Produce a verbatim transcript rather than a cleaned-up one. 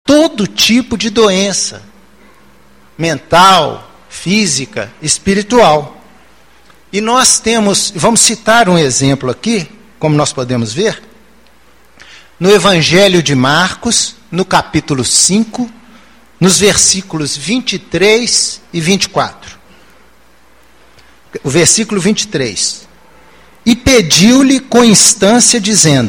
todo tipo de doença, mental, física, espiritual. E nós temos, vamos citar um exemplo aqui, como nós podemos ver, no Evangelho de Marcos, no capítulo cinco, nos versículos vinte e três e vinte e quatro. O versículo vinte e três. E pediu-lhe com instância, dizendo: